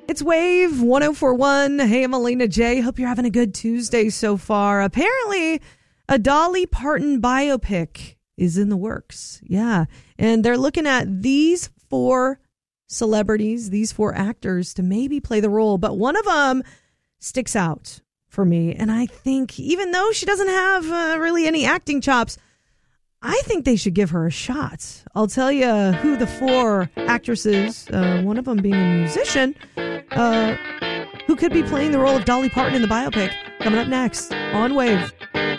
It's Wave 1041. Hey, I'm Alina J. Hope you're having a good Tuesday so far. Apparently, a Dolly Parton biopic is in the works. Yeah. And they're looking at these 4 celebrities, these 4 actors to maybe play the role. But one of them sticks out for me. And I think even though she doesn't have really any acting chops, I think they should give her a shot. I'll tell you who the 4 actresses, one of them being a musician, who could be playing the role of Dolly Parton in the biopic, coming up next on Wave.